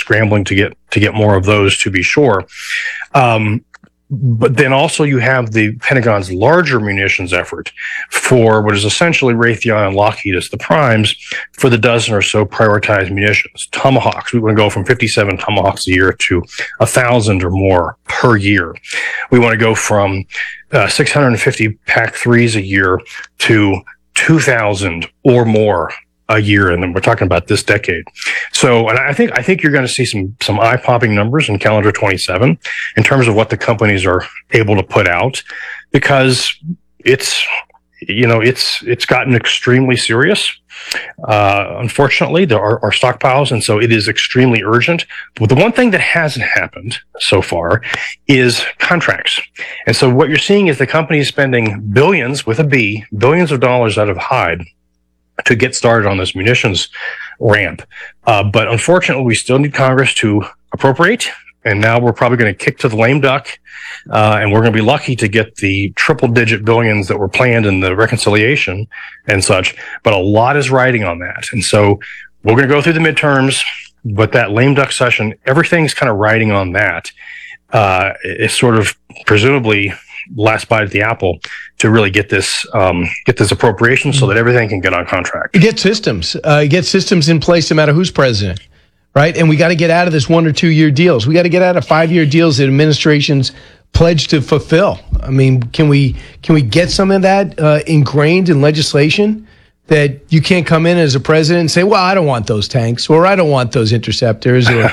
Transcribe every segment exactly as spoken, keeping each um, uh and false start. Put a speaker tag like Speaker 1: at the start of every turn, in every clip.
Speaker 1: scrambling to get to get more of those, to be sure. Um, But then also you have the Pentagon's larger munitions effort for what is essentially Raytheon and Lockheed as the primes for the dozen or so prioritized munitions. Tomahawks, we want to go from fifty-seven Tomahawks a year to one thousand or more per year. We want to go from uh, six hundred fifty P A C threes a year to two thousand or more a year, and then we're talking about this decade. So, and I think I think you're going to see some some eye-popping numbers in calendar twenty-seven in terms of what the companies are able to put out, because it's you know it's it's gotten extremely serious. Uh, unfortunately, there are, are stockpiles, and so it is extremely urgent. But the one thing that hasn't happened so far is contracts. And so what you're seeing is the companies spending billions with a B, billions of dollars out of Hyde to get started on this munitions ramp. Uh, but unfortunately, we still need Congress to appropriate. And now we're probably going to kick to the lame duck. Uh, and we're going to be lucky to get the triple digit billions that were planned in the reconciliation and such. But a lot is riding on that. And so we're going to go through the midterms, but that lame duck session, everything's kind of riding on that. Uh, it's sort of presumably last bite at the apple to really get this um, get this appropriation so that everything can get on contract.
Speaker 2: Get systems. Uh, get systems in place no matter who's president, right? And we got to get out of this one or two year deals. We got to get out of five year deals that administrations pledge to fulfill. I mean, can we can we get some of that uh, ingrained in legislation, that you can't come in as a president and say, well, I don't want those tanks, or I don't want those interceptors, or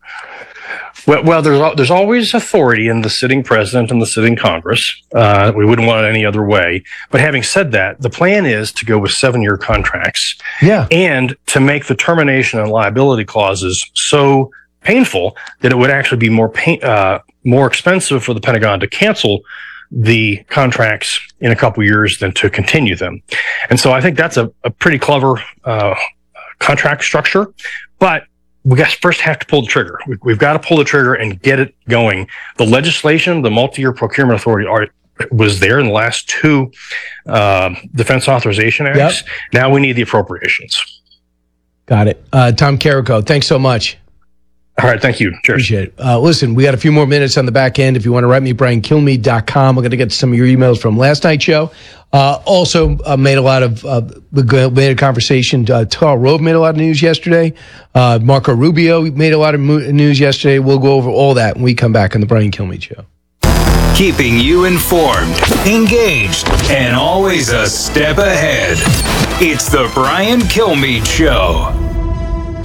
Speaker 1: Well, well, there's there's always authority in the sitting president and the sitting Congress. Uh, we wouldn't want it any other way. But having said that, the plan is to go with seven-year contracts,
Speaker 2: yeah,
Speaker 1: and to make the termination and liability clauses so painful that it would actually be more pain, uh, more expensive for the Pentagon to cancel the contracts in a couple years than to continue them. And so I think that's a, a pretty clever uh, contract structure, but we guys first have to pull the trigger. We, we've got to pull the trigger and get it going. The legislation, the multi-year procurement authority, are, was there in the last two uh, defense authorization acts. Yep. Now we need the appropriations.
Speaker 2: Got it. Uh, Tom Carrico, thanks so much.
Speaker 1: All right, thank you. Cheers.
Speaker 2: Appreciate it. Uh, listen, we got a few more minutes on the back end. If you want to write me, brian kilmeade dot com. I'm going to get some of your emails from last night's show. Uh, also uh, made a lot of, uh, made a conversation. Uh, Karl Rove made a lot of news yesterday. Uh, Marco Rubio made a lot of mo- news yesterday. We'll go over all that when we come back on the Brian Kilmeade Show.
Speaker 3: Keeping you informed, engaged, and always a step ahead. It's the Brian Kilmeade Show.